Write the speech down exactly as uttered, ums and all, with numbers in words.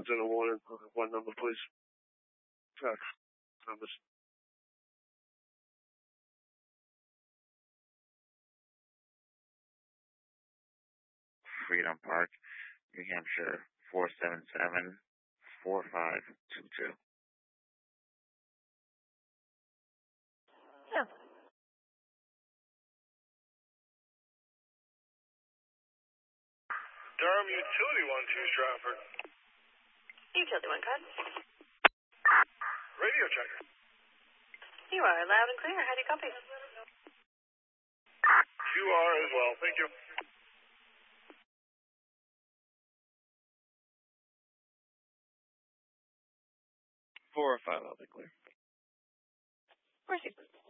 Lieutenant Warren. One number, please. Fax numbers. Freedom Park, New Hampshire, four seven seven, four five two two. Yeah. Durham Utility one two Stratford. Utility one code. Radio checker. You are loud and clear. How do you copy? You are as well. Thank you. Four or five, I'll be clear. Proceed.